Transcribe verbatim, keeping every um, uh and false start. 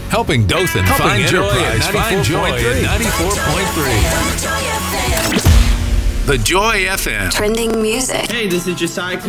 Helping Dothan Helping find joy Enterprise at find joy at ninety-four point three. The Joy F M. Trending music. Hey, this is Josiah